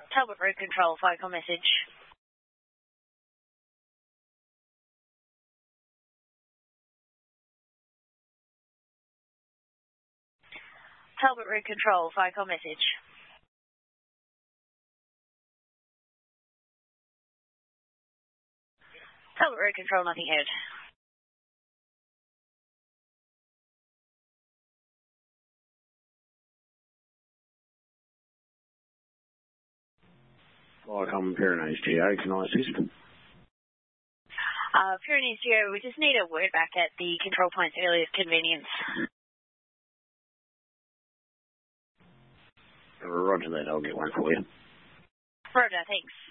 Talbot Road Control, Ficon message. Talbot Road Control, Ficon message. Talbot Road Control, nothing heard. Ficon Pyrenees GA, can I assist? Pyrenees GA, we just need a word back at the control point's earliest convenience. Roger that, I'll get one for you. Roger, thanks.